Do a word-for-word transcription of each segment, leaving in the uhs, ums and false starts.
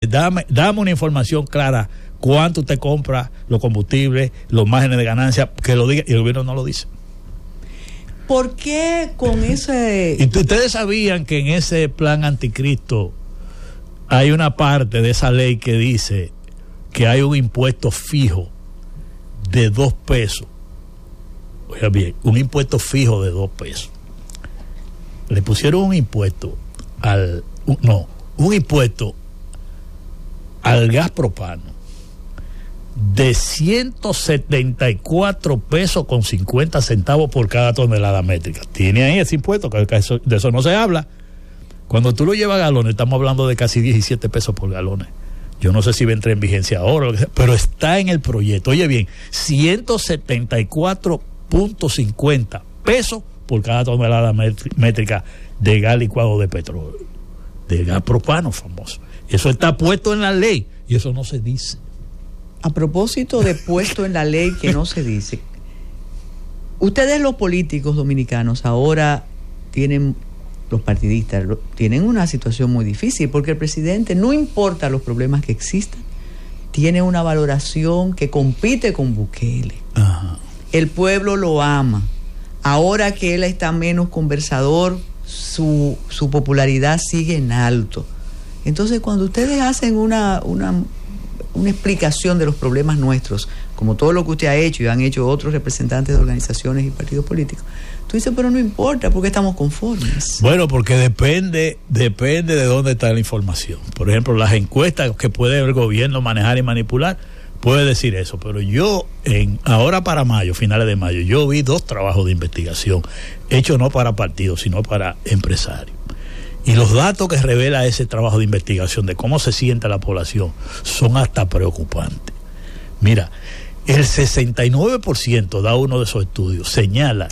dame, dame una información clara, cuánto usted compra los combustibles, los márgenes de ganancia, que lo diga, y el gobierno no lo dice. ¿Por qué con ese...? Y ustedes sabían que en ese plan anticristo hay una parte de esa ley que dice que hay un impuesto fijo de dos pesos. Oiga bien, un impuesto fijo de dos pesos. Le pusieron un impuesto al... Un, no, un impuesto al gas propano de ciento setenta y cuatro pesos con cincuenta centavos por cada tonelada métrica. Tiene ahí ese impuesto, que eso, de eso no se habla. Cuando tú lo llevas a galones, estamos hablando de casi diecisiete pesos por galones. Yo no sé si va a entrar en vigencia ahora, lo que sea, pero está en el proyecto. Oye bien, ciento setenta y cuatro punto cincuenta pesos por cada tonelada métrica de gas licuado de petróleo, de gas propano famoso. Eso está puesto en la ley y eso no se dice. A propósito de puesto en la ley que no se dice, ustedes los políticos dominicanos ahora tienen, los partidistas, tienen una situación muy difícil porque el presidente, no importa los problemas que existan, tiene una valoración que compite con Bukele. Ajá. El pueblo lo ama. Ahora que él está menos conversador, su, su popularidad sigue en alto. Entonces, cuando ustedes hacen una... una una explicación de los problemas nuestros, como todo lo que usted ha hecho y han hecho otros representantes de organizaciones y partidos políticos, tú dices, pero no importa, porque estamos conformes. Bueno, porque depende depende de dónde está la información. Por ejemplo, las encuestas que puede el gobierno manejar y manipular, puede decir eso, pero yo, en ahora para mayo, finales de mayo, yo vi dos trabajos de investigación hechos no para partidos, sino para empresarios. Y los datos que revela ese trabajo de investigación de cómo se siente la población son hasta preocupantes. Mira, el sesenta y nueve por ciento, da uno de esos estudios, señala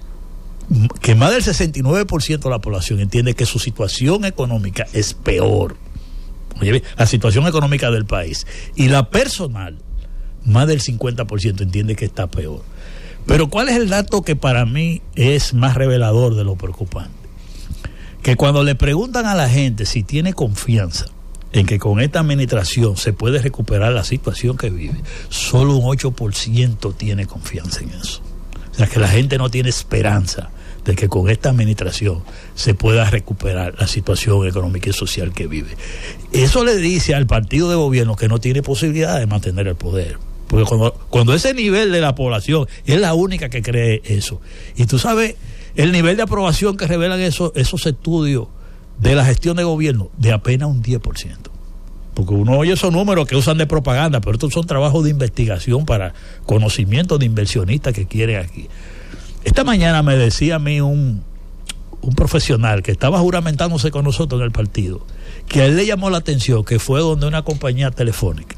que más del sesenta y nueve por ciento de la población entiende que su situación económica es peor. Oye, la situación económica del país. Y la personal, más del cincuenta por ciento entiende que está peor. Pero ¿cuál es el dato que para mí es más revelador de lo preocupante? Que cuando le preguntan a la gente si tiene confianza en que con esta administración se puede recuperar la situación que vive, solo un ocho por ciento tiene confianza en eso. O sea, que la gente no tiene esperanza de que con esta administración se pueda recuperar la situación económica y social que vive. Eso le dice al partido de gobierno que no tiene posibilidad de mantener el poder. Porque cuando, cuando ese nivel de la población es la única que cree eso. Y tú sabes... el nivel de aprobación que revelan esos, esos estudios de la gestión de gobierno, de apenas un diez por ciento. Porque uno oye esos números que usan de propaganda, pero estos son trabajos de investigación para conocimiento de inversionistas que quieren aquí. Esta mañana me decía a mí un, un profesional que estaba juramentándose con nosotros en el partido, que a él le llamó la atención que fue donde una compañía telefónica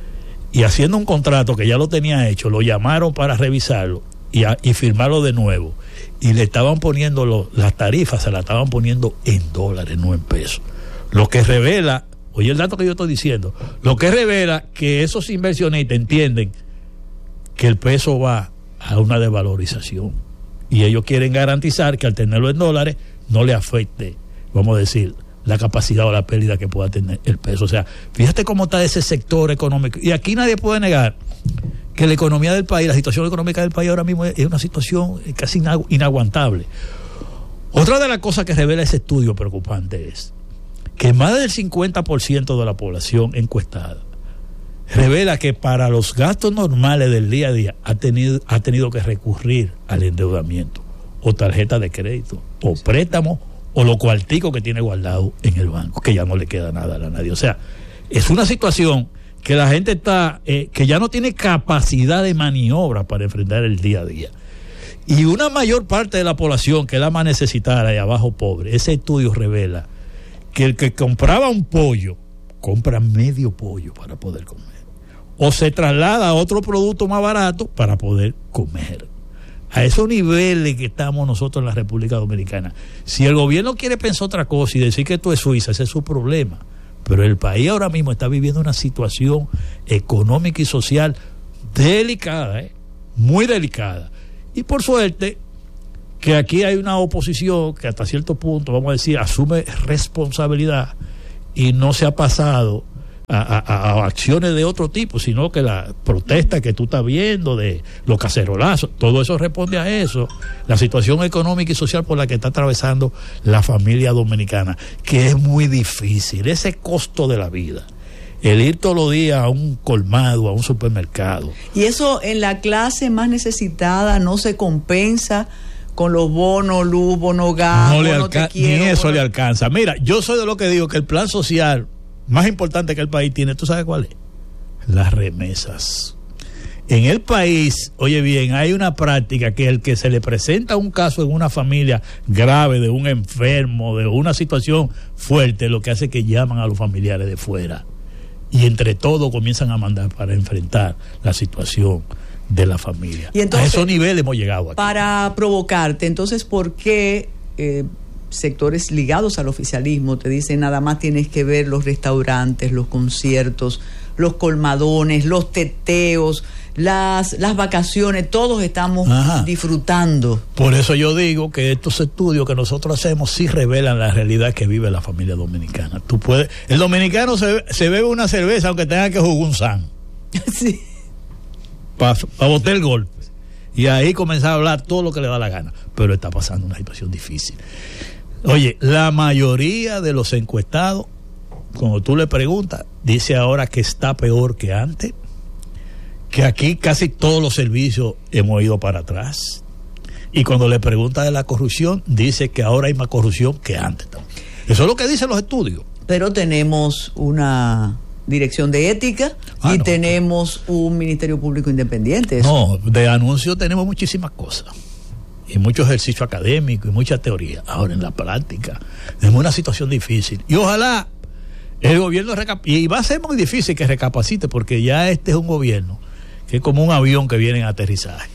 y haciendo un contrato que ya lo tenía hecho, lo llamaron para revisarlo y, a, y firmarlo de nuevo. Y le estaban poniendo lo, las tarifas, se las estaban poniendo en dólares, no en pesos. Lo que revela, oye el dato que yo estoy diciendo, lo que revela que esos inversionistas entienden que el peso va a una desvalorización. Y ellos quieren garantizar que al tenerlo en dólares no le afecte, vamos a decir, la capacidad o la pérdida que pueda tener el peso. O sea, fíjate cómo está ese sector económico. Y aquí nadie puede negar que la economía del país, la situación económica del país ahora mismo es una situación casi inaguantable. Otra de las cosas que revela ese estudio preocupante es que más del cincuenta por ciento de la población encuestada revela que para los gastos normales del día a día ha tenido, ha tenido que recurrir al endeudamiento, o tarjeta de crédito, o préstamo, o lo cuartico que tiene guardado en el banco, que ya no le queda nada a nadie. O sea, es una situación que la gente está, eh, que ya no tiene capacidad de maniobra para enfrentar el día a día. Y una mayor parte de la población, que es la más necesitada y abajo pobre, ese estudio revela que el que compraba un pollo, compra medio pollo para poder comer. O se traslada a otro producto más barato para poder comer. A esos niveles que estamos nosotros en la República Dominicana. Si el gobierno quiere pensar otra cosa y decir que esto es Suiza, ese es su problema. Pero el país ahora mismo está viviendo una situación económica y social delicada, ¿eh? Muy delicada. Y por suerte que aquí hay una oposición que hasta cierto punto, vamos a decir, asume responsabilidad y no se ha pasado a, a, a acciones de otro tipo, sino que la protesta que tú estás viendo de los cacerolazos, todo eso responde a eso, la situación económica y social por la que está atravesando la familia dominicana, que es muy difícil, ese costo de la vida, el ir todos los días a un colmado, a un supermercado. Y eso en la clase más necesitada no se compensa con los bonos, luz, bono gas, no le bono alca- te quiero, ni eso bono... le alcanza. Mira, yo soy de lo que digo que el plan social más importante que el país tiene, ¿tú sabes cuál es? Las remesas. En el país, oye bien, hay una práctica que el que se le presenta un caso en una familia grave, de un enfermo, de una situación fuerte, lo que hace es que llaman a los familiares de fuera. Y entre todos comienzan a mandar para enfrentar la situación de la familia. Y entonces, a esos niveles hemos llegado aquí. Para provocarte, entonces, ¿por qué eh, sectores ligados al oficialismo te dicen nada más tienes que ver los restaurantes, los conciertos, los colmadones, los teteos, las, las vacaciones, todos estamos Ajá. disfrutando? Por eso yo digo que estos estudios que nosotros hacemos sí revelan la realidad que vive la familia dominicana. Tú puedes, el dominicano se, se bebe una cerveza aunque tenga que jugar un san. Sí. Para pa botar el golpe. Y ahí comenzar a hablar todo lo que le da la gana. Pero está pasando una situación difícil. Oye, la mayoría de los encuestados, cuando tú le preguntas, dice ahora que está peor que antes, que aquí casi todos los servicios hemos ido para atrás. Y cuando le preguntas de la corrupción, dice que ahora hay más corrupción que antes también. Eso es lo que dicen los estudios. Pero tenemos una dirección de ética ah, y no, tenemos un Ministerio Público independiente. Eso. No, de anuncios tenemos muchísimas cosas. Y mucho ejercicio académico y mucha teoría. Ahora en la práctica es una situación difícil. Y ojalá el gobierno recapacite. Y va a ser muy difícil que recapacite porque ya este es un gobierno que es como un avión que viene en aterrizaje.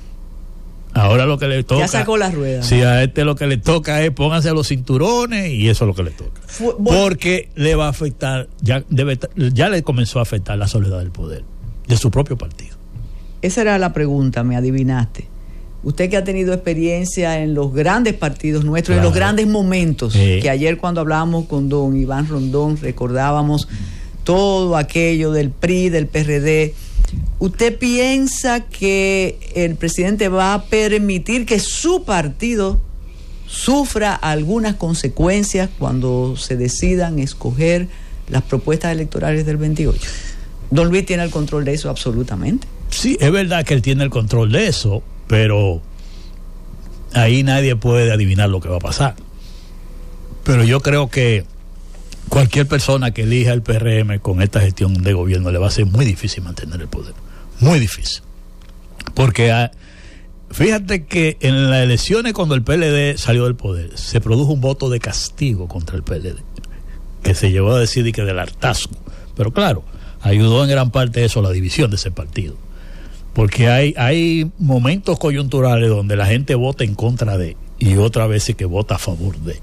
Ahora lo que le toca... Ya sacó las ruedas. Sí, a este lo que le toca es pónganse los cinturones y eso es lo que le toca. Fue, bueno, porque le va a afectar, ya, debe, ya le comenzó a afectar la soledad del poder de su propio partido. Esa era la pregunta, me adivinaste. Usted que ha tenido experiencia en los grandes partidos nuestros, claro, en los grandes momentos, sí, que ayer cuando hablábamos con don Iván Rondón recordábamos todo aquello del P R I, del P R D. ¿Usted piensa que el presidente va a permitir que su partido sufra algunas consecuencias cuando se decidan escoger las propuestas electorales del veintiocho? Don Luis tiene el control de eso absolutamente. Sí, es verdad que él tiene el control de eso, pero ahí nadie puede adivinar lo que va a pasar. Pero yo creo que cualquier persona que elija el P R M con esta gestión de gobierno le va a ser muy difícil mantener el poder. Muy difícil. Porque a, fíjate que en las elecciones cuando el P L D salió del poder, se produjo un voto de castigo contra el P L D, que se llevó a decir que del hartazgo. Pero claro, ayudó en gran parte eso la división de ese partido. Porque hay, hay momentos coyunturales donde la gente vota en contra de y otras veces que vota a favor de.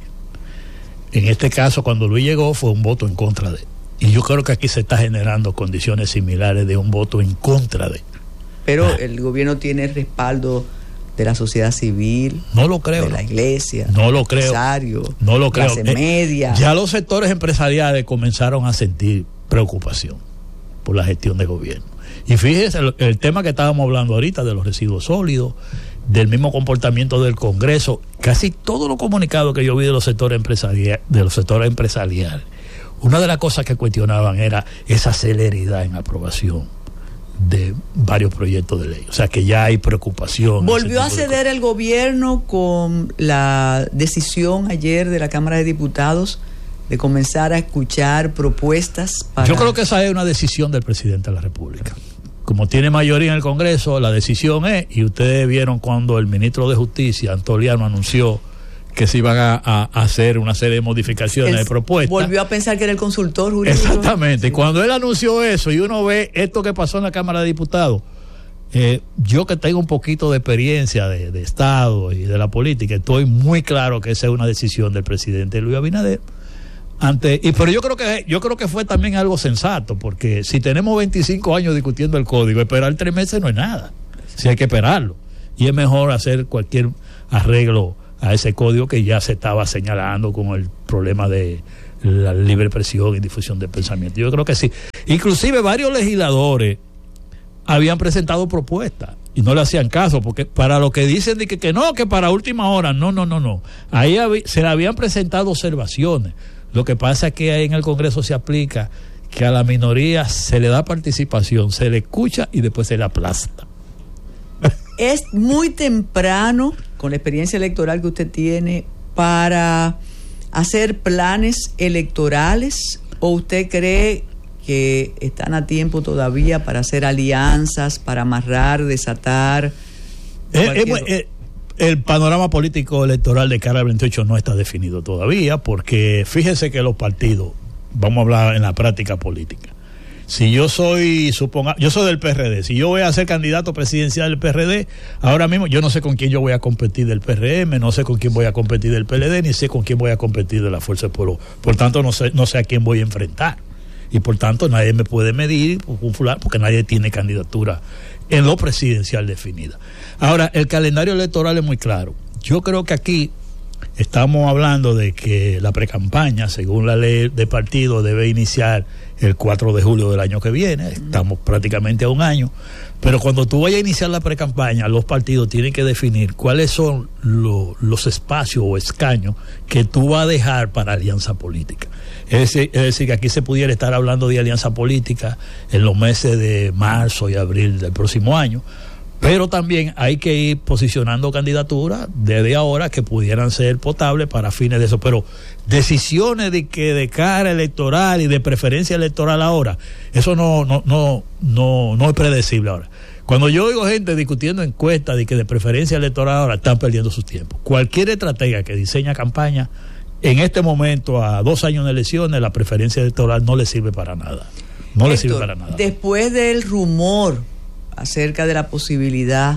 En este caso, cuando Luis llegó, fue un voto en contra de. Y yo creo que aquí se está generando condiciones similares de un voto en contra de. Pero ah. el gobierno tiene el respaldo de la sociedad civil. No lo creo. De la iglesia. No lo creo. Empresario. No lo creo. Clase eh, media. Ya los sectores empresariales comenzaron a sentir preocupación por la gestión de gobierno. Y fíjese el, el tema que estábamos hablando ahorita de los residuos sólidos, del mismo comportamiento del Congreso, casi todos los comunicados que yo vi de los sectores empresariales, de los sectores empresariales, una de las cosas que cuestionaban era esa celeridad en aprobación de varios proyectos de ley. O sea que ya hay preocupación. ¿Volvió a ceder el gobierno con la decisión ayer de la Cámara de Diputados de comenzar a escuchar propuestas para... Yo creo que esa es una decisión del presidente de la República. Como tiene mayoría en el Congreso, la decisión es, y ustedes vieron cuando el ministro de Justicia, Antoliano, anunció que se iban a, a hacer una serie de modificaciones de propuestas. Volvió a pensar que era el consultor jurídico. Exactamente. Sí. Cuando él anunció eso y uno ve esto que pasó en la Cámara de Diputados, eh, yo que tengo un poquito de experiencia de, de Estado y de la política, estoy muy claro que esa es una decisión del presidente Luis Abinader. Ante, y pero yo creo que yo creo que fue también algo sensato, porque si tenemos veinticinco años discutiendo el código, esperar tres meses no es nada. Si hay que esperarlo. Y es mejor hacer cualquier arreglo a ese código que ya se estaba señalando con el problema de la libre expresión y difusión del pensamiento. Yo creo que sí. Inclusive varios legisladores habían presentado propuestas y no le hacían caso, porque para lo que dicen de que, que no, que para última hora, no, no, no, no. Ahí habí, se le habían presentado observaciones. Lo que pasa es que ahí en el Congreso se aplica que a la minoría se le da participación, se le escucha y después se le aplasta. Es muy temprano, con la experiencia electoral que usted tiene, para hacer planes electorales, o usted cree que están a tiempo todavía para hacer alianzas, para amarrar, desatar? Eh, eh, eh, el panorama político electoral de cara al veintiocho no está definido todavía, porque fíjese que los partidos, vamos a hablar en la práctica política, si yo soy, suponga, yo soy del P R D, si yo voy a ser candidato presidencial del P R D, ahora mismo yo no sé con quién yo voy a competir del P R M, no sé con quién voy a competir del P L D, ni sé con quién voy a competir de la Fuerza del Pueblo. Por tanto, no sé, no sé a quién voy a enfrentar. Y por tanto, nadie me puede medir, porque nadie tiene candidatura en lo presidencial definida. Ahora, el calendario electoral es muy claro. Yo creo que aquí estamos hablando de que la precampaña, según la ley de partido, debe iniciar el cuatro de julio del año que viene. Estamos prácticamente a un año. Pero cuando tú vayas a iniciar la precampaña, los partidos tienen que definir cuáles son lo, los espacios o escaños que tú vas a dejar para alianza política. Es decir, es decir, que aquí se pudiera estar hablando de alianza política en los meses de marzo y abril del próximo año. Pero también hay que ir posicionando candidaturas desde ahora que pudieran ser potables para fines de eso. Pero decisiones de que de cara electoral y de preferencia electoral ahora, eso no, no, no, no, no es predecible ahora. Cuando yo oigo gente discutiendo encuestas de que de preferencia electoral ahora, están perdiendo su tiempo. Cualquier estratega que diseña campaña, en este momento, a dos años de elecciones, la preferencia electoral no le sirve para nada. No Héctor, le sirve para nada. Después del rumor acerca de la posibilidad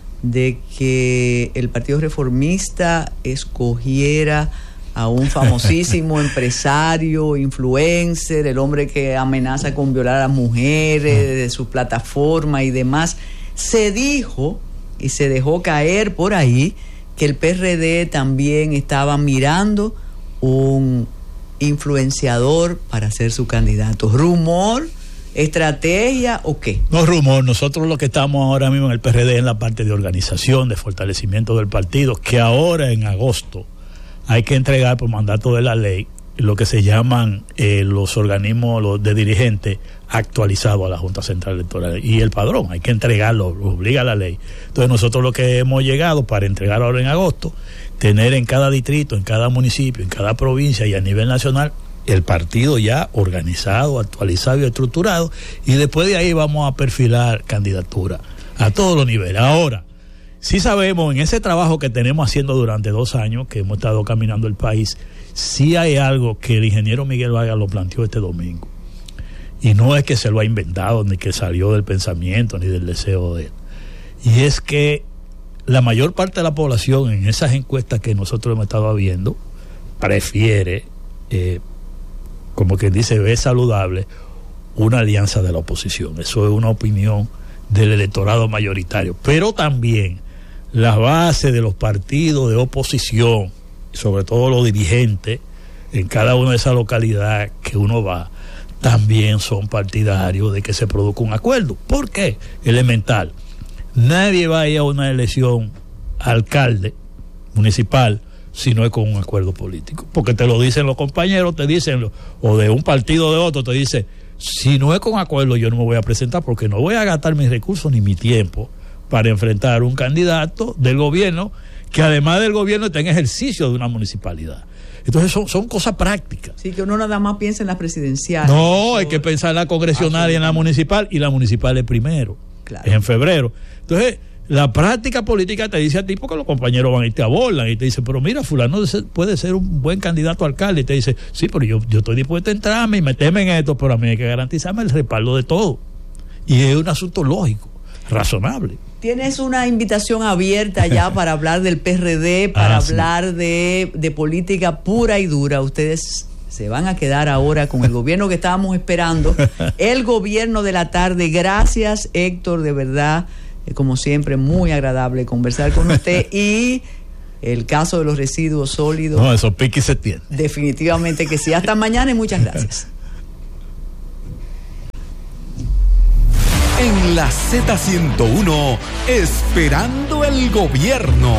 de que el Partido Reformista escogiera a un famosísimo empresario, influencer, el hombre que amenaza con violar a las mujeres de su plataforma y demás, se dijo y se dejó caer por ahí que el P R D también estaba mirando un influenciador para ser su candidato. ¿Rumor? ¿Estrategia o qué? No rumor, nosotros lo que estamos ahora mismo en el P R D es en la parte de organización, de fortalecimiento del partido, que ahora en agosto hay que entregar por mandato de la ley lo que se llaman eh, los organismos los de dirigentes actualizados a la Junta Central Electoral y el padrón, hay que entregarlo, lo obliga la ley. Entonces nosotros lo que hemos llegado para entregar ahora en agosto, tener en cada distrito, en cada municipio, en cada provincia y a nivel nacional el partido ya organizado, actualizado y estructurado, y después de ahí vamos a perfilar candidatura a todos los niveles. Ahora, sí sabemos en ese trabajo que tenemos haciendo durante dos años, que hemos estado caminando el país, sí hay algo que el ingeniero Miguel Vargas lo planteó este domingo, y no es que se lo ha inventado, ni que salió del pensamiento, ni del deseo de él, y es que la mayor parte de la población en esas encuestas que nosotros hemos estado viendo prefiere eh, como quien dice, ve saludable una alianza de la oposición. Eso es una opinión del electorado mayoritario. Pero también la base de los partidos de oposición, sobre todo los dirigentes, en cada una de esas localidades que uno va, también son partidarios de que se produzca un acuerdo. ¿Por qué? Elemental. Nadie va a ir a una elección alcalde municipal si no es con un acuerdo político, porque te lo dicen los compañeros, te dicen, o de un partido o de otro, te dice, si no es con acuerdo yo no me voy a presentar, porque no voy a gastar mis recursos ni mi tiempo para enfrentar un candidato del gobierno que además del gobierno está en ejercicio de una municipalidad. Entonces son, son cosas prácticas. Sí, que uno nada más piensa en las presidenciales. No, o... hay que pensar en la congresional y en la municipal, y la municipal es primero, claro. Es en febrero. Entonces la práctica política te dice a ti, porque los compañeros van y te abordan y te dicen, pero mira, fulano puede ser un buen candidato a alcalde, y te dice, sí, pero yo, yo estoy dispuesto a entrarme y meterme en esto, pero a mí hay que garantizarme el respaldo de todo, y es un asunto lógico, razonable. Tienes una invitación abierta ya para hablar del P R D, para ah, hablar sí. de, de política pura y dura. Ustedes se van a quedar ahora con el gobierno que estábamos esperando, el gobierno de la tarde. Gracias, Héctor, de verdad. Como siempre, muy agradable conversar con usted y el caso de los residuos sólidos. No, eso pique y se tiene. Definitivamente que sí. Hasta mañana y muchas gracias. En la Z ciento uno, esperando el gobierno.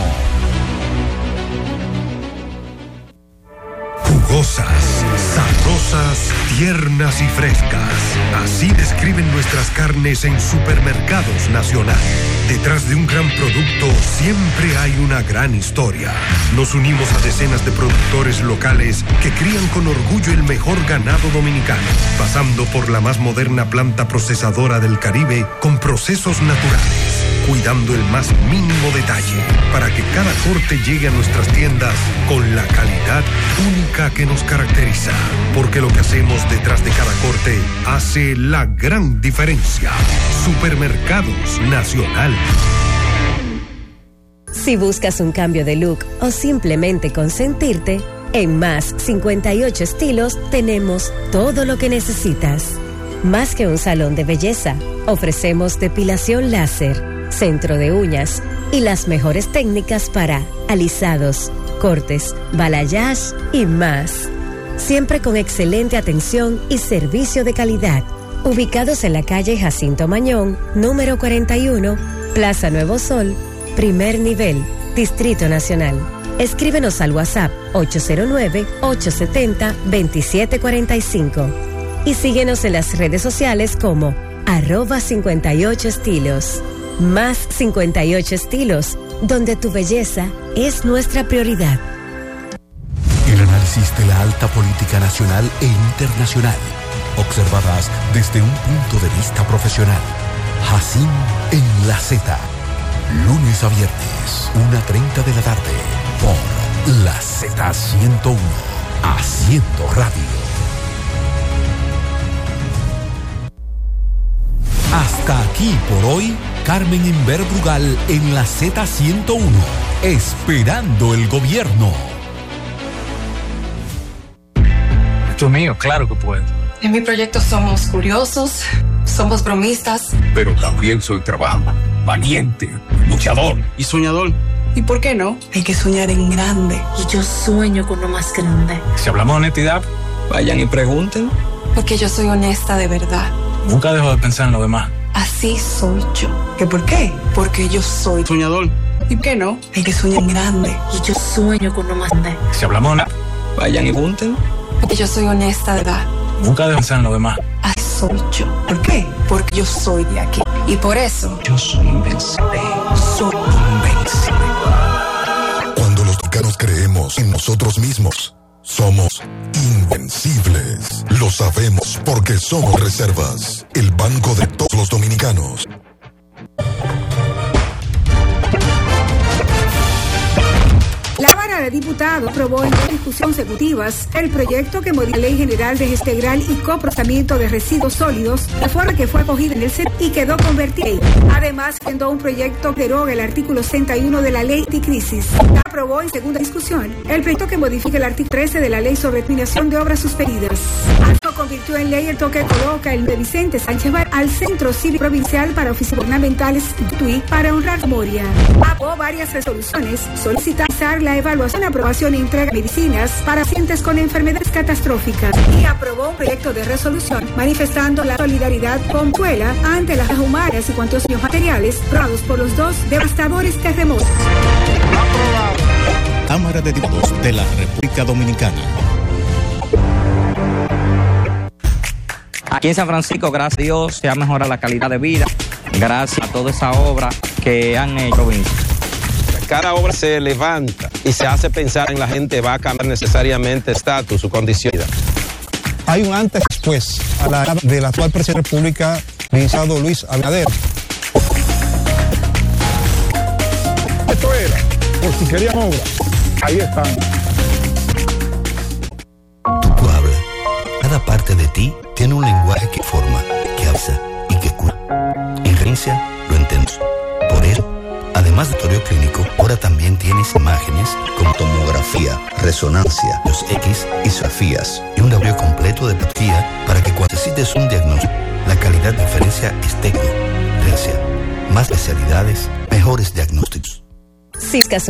Jugosas, sabrosas, tiernas y frescas. Así describen nuestras carnes en Supermercados Nacional. Detrás de un gran producto siempre hay una gran historia. Nos unimos a decenas de productores locales que crían con orgullo el mejor ganado dominicano, pasando por la más moderna planta procesadora del Caribe con procesos naturales, cuidando el más mínimo detalle para que cada corte llegue a nuestras tiendas con la calidad única que nos caracteriza. Porque lo que hacemos detrás de cada corte hace la gran diferencia. Supermercados Nacional. Si buscas un cambio de look o simplemente consentirte, en Más cincuenta y ocho Estilos tenemos todo lo que necesitas. Más que un salón de belleza, ofrecemos depilación láser, centro de uñas y las mejores técnicas para alisados, cortes, balayage y más. Siempre con excelente atención y servicio de calidad. Ubicados en la calle Jacinto Mañón, número cuarenta y uno, Plaza Nuevo Sol, primer nivel, Distrito Nacional. Escríbenos al WhatsApp ocho cero nueve, ocho siete cero, dos siete cuatro cinco y síguenos en las redes sociales como arroba cincuenta y ocho estilos. Más cincuenta y ocho Estilos, donde tu belleza es nuestra prioridad. El análisis de la alta política nacional e internacional, observadas desde un punto de vista profesional. Jacín en la Z, lunes a viernes, una treinta de la tarde, por la Z ciento uno, haciendo radio. Hasta aquí por hoy, Carmen Inver Brugal en la Z ciento uno, esperando el gobierno. Esto es mío, claro que puedo. En mi proyecto somos curiosos, somos bromistas. Pero también soy trabajador, valiente, luchador y soñador. ¿Y por qué no? Hay que soñar en grande. Y yo sueño con lo más grande. Si hablamos de honestidad, vayan y pregunten. Porque yo soy honesta de verdad. Nunca dejo de pensar en lo demás. Así soy yo. ¿Qué por qué? Porque yo soy soñador. ¿Y por qué no? Hay que soñar en grande. Y yo sueño con lo más grande. Si hablamos de honestidad, vayan y pregunten. Porque yo soy honesta de verdad. Nunca dejo de pensar en lo demás. Así soy yo. ¿Por qué? Porque yo soy de aquí. Y por eso yo soy invencible. Soy invencible. Cuando los dominicanos creemos en nosotros mismos, somos invencibles. Lo sabemos porque somos Reservas, el banco de todos los dominicanos. La Cámara de Diputados aprobó en dos discusiones consecutivas el proyecto que modifica la Ley General de Gestión Integral y Coprocesamiento de Residuos Sólidos, de forma que fue acogida en el C E P y quedó convertida en ley. Además, envió un proyecto que deroga el artículo sesenta y uno de la Ley Anticrisis. Aprobó en segunda discusión el proyecto que modifica el artículo trece de la Ley sobre Terminación de Obras Suspendidas. Esto convirtió en ley el toque que coloca el de Vicente Sánchez Bar al Centro Cívico Provincial para Oficinas Gubernamentales Tui para honrar su memoria. Aprobó varias resoluciones solicitando la evaluación, aprobación e entrega de medicinas para pacientes con enfermedades catastróficas y aprobó un proyecto de resolución manifestando la solidaridad con Puebla ante las humanas y cuantos daños materiales provocados por los dos devastadores terremotos. Cámara de Diputados de la República Dominicana. Aquí en San Francisco, gracias a Dios, se ha mejorado la calidad de vida gracias a toda esa obra que han hecho. Cada obra se levanta y se hace pensar en la gente va a cambiar necesariamente estatus, su condición. Hay un antes y después a la del actual presidente de la República, licenciado Luis Abinader. Esto era, por si querían obra, ahí están. Tú hablas. Cada parte de ti tiene un lenguaje que forma, que avisa y que cura. En Gerencia lo entendemos. Por eso, además de laboratorio clínico, ahora también tienes imágenes como tomografía, resonancia, los X y safías y un laboratorio completo de patología para que cuando necesites un diagnóstico, la calidad de diferencia es técnica. Gerencia, más especialidades, mejores diagnósticos. Cisca